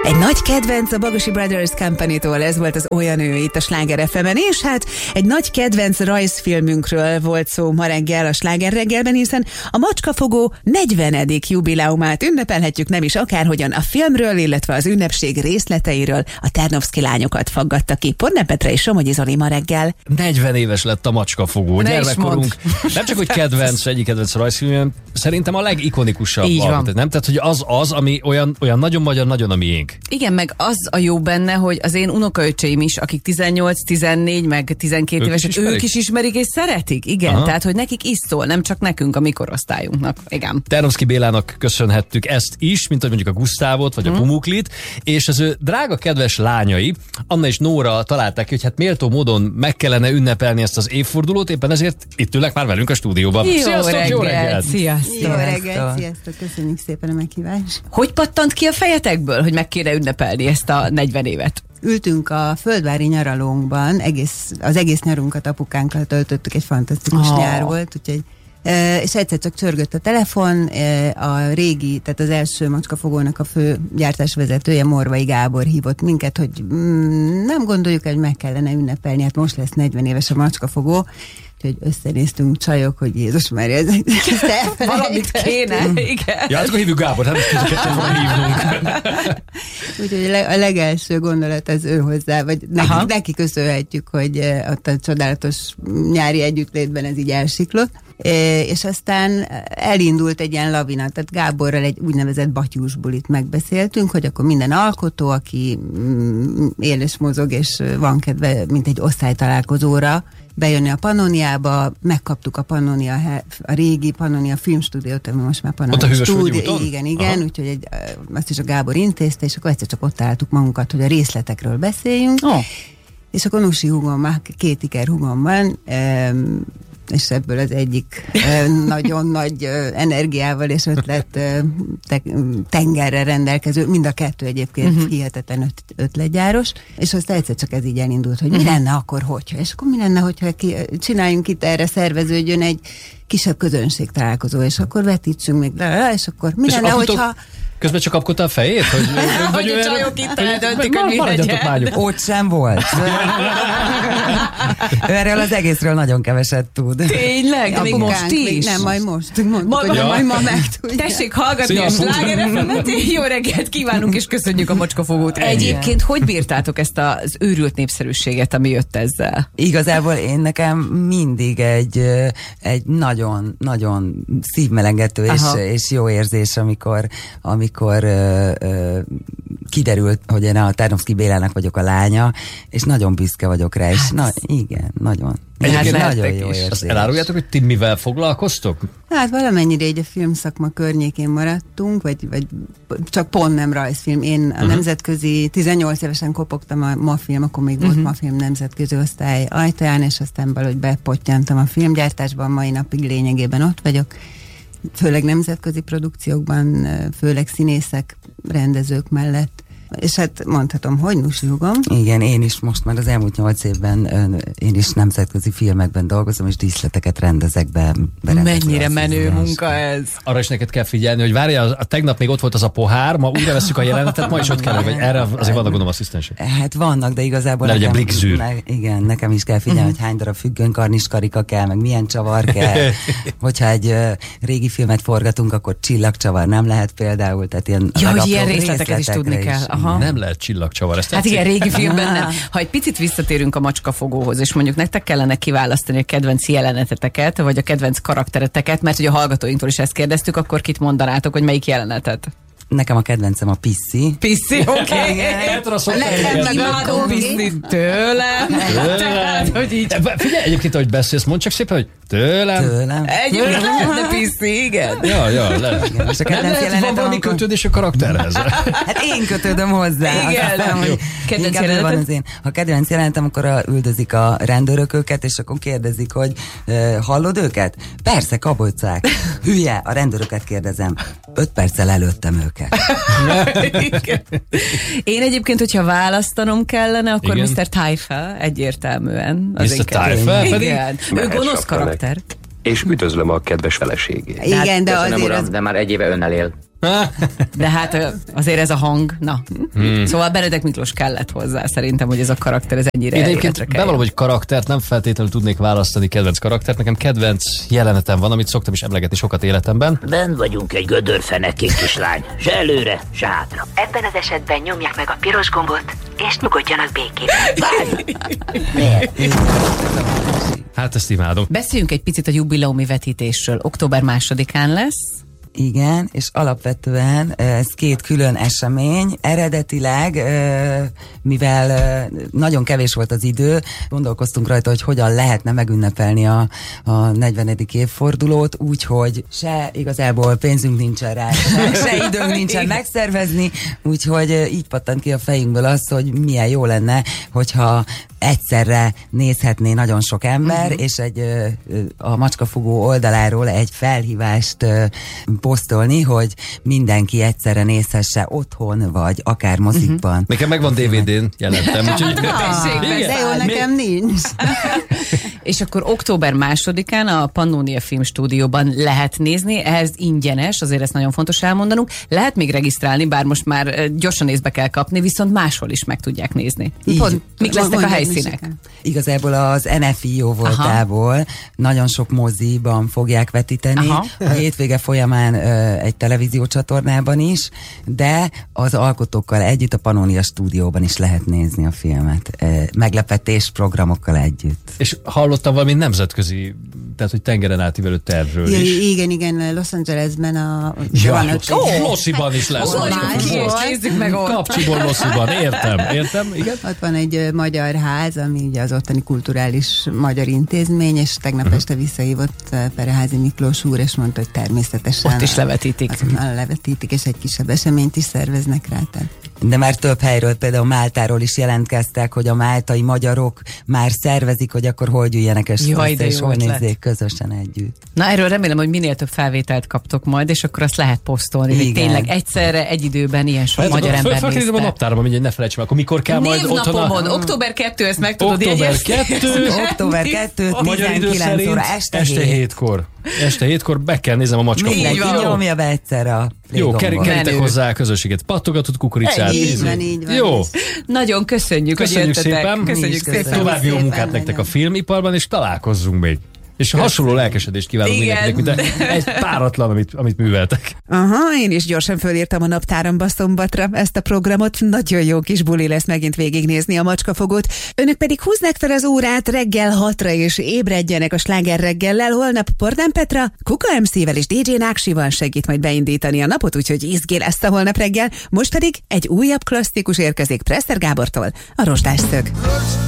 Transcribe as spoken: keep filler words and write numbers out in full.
Egy nagy kedvenc a Bagosi Brothers Company-tól, ez volt az Olyan ő itt a Sláger ef emen, és hát egy nagy kedvenc rajzfilmünkről volt szó ma reggel a Sláger reggelben, hiszen a Macskafogó negyvenedik jubileumát ünnepelhetjük, nem is akárhogyan. A filmről, illetve az ünnepség részleteiről a Tarnowski lányokat faggatta ki. Porne Petra és Somogyi Zoli ma reggel. negyven éves lett a Macskafogó. Ne Gyermekkorunk nem csak hogy kedvenc, egyik kedvenc rajzfilm, szerintem a legikonikusabb. Így van. Nem? Tehát, hogy az az, ami olyan, olyan nagyon magyar, nagyon a miénk. Igen, meg az a jó benne, hogy az én unokaöcseim is, akik tizennyolc, tizennégy, meg tizenkét ők évesek, is ők is ismerik és szeretik. Igen, Aha. tehát, hogy nekik is szól, nem csak nekünk, a mi korosztályunknak. Igen. Tarnowski Bélának köszönhettük ezt is, mint hogy mondjuk a Gusztávot, vagy a Pumuklit, és az ő drága kedves lányai, Anna és Nóra találták ki, hogy hát méltó módon meg kellene ünnepelni ezt az évfordulót, éppen ezért itt ülnek már velünk a stúdióban. Jó Sziasztok, reggelt, jó reggelt! Sziasztok! Jó reggelt, sziasztok, köszönjük szépen a meghívást. Hogy pattant ki a fejetekből, hogy meg kéne ünnepelni ezt a negyven évet? Ültünk a földvári nyaralónkban, egész, az egész nyarunkat apukánkkal töltöttük, egy fantasztikus Oh. nyár volt, úgyhogy e, és egyszer csak csörgött a telefon, e, a régi, tehát az első Macskafogónak a fő gyártásvezetője, Morvai Gábor hívott minket, hogy mm, nem gondoljuk, hogy meg kellene ünnepelni, hát most lesz negyven éves a Macskafogó, úgyhogy összenéztünk csajok, hogy Jézus Mária, ez Valamit kéne, igen. Ja, hát akkor hívjuk Gábor, hát most kettőt van hívnunk. Úgyhogy a leg- a legelső gondolat az ő hozzá, vagy neki, neki köszönhetjük, hogy eh, ott a csodálatos nyári együttlétben ez így elsiklott. Eh, és aztán elindult egy ilyen lavina, tehát Gáborral egy úgynevezett batyús bulit megbeszéltünk, hogy akkor minden alkotó, aki mm, él és mozog, és van kedve, mint egy osztálytalálkozóra, bejönni a Pannoniába, megkaptuk a Pannonia, a régi Pannonia filmstúdiót, ami most már Pannonia Ott a Hűvösvölgyi stúdió. úton? Igen, igen, Aha. úgyhogy egy, azt is a Gábor intézte, és akkor egyszer csak ott találtuk magunkat, hogy a részletekről beszéljünk, Oh. és és akkor Nusi húgom, két iker húgom van, em, és ebből az egyik eh, nagyon nagy eh, energiával és ötlet eh, te, tengerrel rendelkező, mind a kettő egyébként uh-huh. hihetetlen öt, ötletgyáros, és aztán egyszer csak ez így elindult, hogy mi uh-huh. lenne akkor, hogyha, és akkor mi lenne, hogyha ki, csináljunk itt erre, szerveződjön egy kisebb közönség találkozó, és akkor vetítsünk még, és akkor mi És lenne, alkotók hogyha... Közben csak kapkodta a fejét? Hogy, Hogy a csajok itt eldöntik, hogy mi legyen. Ott sem volt. Ő erről az egészről nagyon keveset tud. Tényleg? De még Apukánk most még is? Nem, majd most. Mondtuk, Ma- hogy Ja. majd ma megtudja. Tessék hallgatni a Szia, Sláger ef emet, jó reggelt kívánunk, és köszönjük a Macskafogót. Egyébként hogy bírtátok ezt az őrült népszerűséget, ami jött ezzel? Igazából én nekem mindig egy, ö, egy nagyon, nagyon szívmelengető és, Aha. és jó érzés, amikor, amikor ö, ö, kiderült, hogy én a Tarnowski Bélának vagyok a lánya, és nagyon büszke vagyok rá, és Hát na, igen, nagyon. Egyébként Hát nagyon lehettek jó is. érzés. Azt eláruljátok, hogy ti mivel foglalkoztok? Hát valamennyire így a filmszakma környékén maradtunk, vagy, vagy csak pont nem rajzfilm. Én a uh-huh. nemzetközi, tizennyolc évesen kopogtam a MAFILM, akkor még volt uh-huh. MAFILM nemzetközi osztály ajtaján, és aztán valahogy bepottyantam a filmgyártásban, mai napig lényegében ott vagyok. Főleg nemzetközi produkciókban, főleg színészek, rendezők mellett. És hát mondhatom, hogy Nusi húgom. Igen, én is most már az elmúlt nyolc évben ö, én is nemzetközi filmekben dolgozom, és díszleteket rendezek be. Mennyire menő munka ez. Arra is neked kell figyelni, hogy várjál, a, a tegnap még ott volt az a pohár, ma újra veszük a jelenetet, ma is ott kell, vagy erre azért vannak gondolom asszisztensek. Hát vannak, de igazából Ne legyen nekem, blikzűr. ne, igen, nekem is kell figyelni, uh-huh. hogy hány darab függön karniskarika kell, meg milyen csavar kell. Hogyha egy uh, régi filmet forgatunk, akkor csillagcsavar nem lehet például, tehát ilyen Ja, hogy legapróbb ilyen részleteket is tudni részletekre kell. Aha. Nem lehet csillagcsavar. Ezt Hát tetszik? igen, régi filmben nem. Ha egy picit visszatérünk a Macskafogóhoz, és mondjuk nektek kellene kiválasztani a kedvenc jeleneteteket, vagy a kedvenc karaktereteket, mert ugye a hallgatóinktól is ezt kérdeztük, akkor kit mondanátok, hogy melyik jelenetet? Nekem a kedvencem a Pissi. Piszi, oké. Petra szokta Nekem érezni. meg Imádom Piszit tőlem. Tehát, hogy így. Figyelj, egyébként, ahogy beszélsz, mondd csak szépen, hogy tőlem. Tőlem. Egyébként lehetne Piszi, igen. Ja, ja, lehet. Igen, és a Nem kedvenc lehet, van jelenetem, valami amikor- kötődés a karakterhez. Hát én kötődöm hozzá. Igen. Azt hiszem, hogy Kedvenc inkább ő van jeleneted? az én. A kedvenc jelenetem, amikor a, üldözik a rendőrök őket, és akkor kérdezik, hogy uh, hallod őket? Persze, kabocák. Hülye, a rendőröket kérdezem. Öt perccel előttem őket. Igen. Én egyébként, hogyha választanom kellene, akkor Igen. miszter Teifer egyértelműen. Az miszter én kedvencem. Teifer pedig? Igen. Ő Mehet gonosz sapka meg. karakter. És üdvözlöm a kedves feleségét. Igen, de Köszönöm, azért uram, az... de már egy éve önnel él. De hát azért ez a hang, na. Hmm. Szóval Benedek Miklós kellett hozzá szerintem, hogy ez a karakter ez ennyire Én egyébként bevallom, hogy karaktert nem feltétlenül tudnék választani, kedvenc karaktert. Nekem kedvenc jelenetem van, amit szoktam is emlegetni sokat életemben. Benn vagyunk egy gödörfenekék kislány. Se előre, se hátra. Ebben az esetben nyomják meg a piros gombot, és nyugodjanak békében. Miért? Hát ezt imádom. Beszéljünk egy picit a jubileumi vetítésről. Október másodikán lesz. Igen, és alapvetően ez két külön esemény. Eredetileg, mivel nagyon kevés volt az idő, gondolkoztunk rajta, hogy hogyan lehetne megünnepelni a, a negyvenedik évfordulót, úgyhogy se igazából pénzünk nincsen rá, se, se időnk nincsen megszervezni, úgyhogy így pattant ki a fejünkből az, hogy milyen jó lenne, hogyha egyszerre nézhetné nagyon sok ember, uh-huh. és egy a Macskafogó oldaláról egy felhívást posztolni, hogy mindenki egyszerre nézhesse otthon, vagy akár mozikban. Uh-huh. Nekem megvan dé vé dén, jelentem. Úgyhogy... De jó, nekem nincs. És akkor október másodikán a Pannonia Filmstúdióban lehet nézni, ehhez ingyenes, azért ezt nagyon fontos elmondanunk. Lehet még regisztrálni, bár most már gyorsan észbe kell kapni, viszont máshol is meg tudják nézni. Pont, mik lesznek a helyszínek? Igazából az en ef i o voltából nagyon sok moziban fogják vetíteni. Aha. A hétvége folyamán ö, egy televíziócsatornában is, de az alkotókkal együtt a Pannonia stúdióban is lehet nézni a filmet. Ö, meglepetés programokkal együtt. És hallottam valami nemzetközi, tehát hogy tengeren átívelő tervről ja, is. Igen, igen, Los Angelesben a... Ja, van, oh, Lossiban is lesz. Nézzük meg ott. Kapcsiból Lossiban, értem, értem, igen. Ott van egy magyar ház, ami ugye az ottani kulturális magyar intézmény, és tegnap uh-huh. este visszahívott Pereházi Miklós úr, és mondta, hogy természetesen... Ott is levetítik. Azonnal levetítik, és egy kisebb eseményt is szerveznek rá. Tehát. De már több helyről, például Máltáról is jelentkeztek, hogy a máltai magyarok már szervezik, hogy akkor hogy üljenek és, Jaj, össze, és hol nézzék közösen együtt. Na erről remélem, hogy minél több felvételt kaptok majd, és akkor azt lehet posztolni, hogy tényleg egyszerre, egy időben ilyen sok magyar ember nézte. A naptáramban, mindjárt ne felejtsem, akkor mikor kell majd otthon. október kettő, ezt meg tudod jegyezni. október kettő, tizenkilenc óra, este, este hétkor. Este hétkor be kell néznem a Macskafogót. Mindenki nyomja be egyszerre a jó, kerítek hozzá a közösséget. Pattogatott kukoricát. Így van, így van. Jó. Nagyon köszönjük, köszönjük hogy szépen. Köszönjük szépen. További jó munkát nektek a filmiparban, és találkozzunk még. És köszönöm. Hasonló lelkesedést kívánok mindenkinek, mint egy páratlan, amit, amit műveltek. Aha, én is gyorsan fölírtam a naptáramba szombatra ezt a programot. Nagyon jó kis buli lesz megint végignézni a Macskafogót. Önök pedig húznák fel az órát reggel hatra, és ébredjenek a Sláger reggellel. Holnap Pordán Petra, Kuka em cé-vel és dé dzsé Náksival segít majd beindítani a napot, úgyhogy izgé lesz a holnap reggel. Most pedig egy újabb klasszikus érkezik Presser Gábortól, a Rozsdás szög.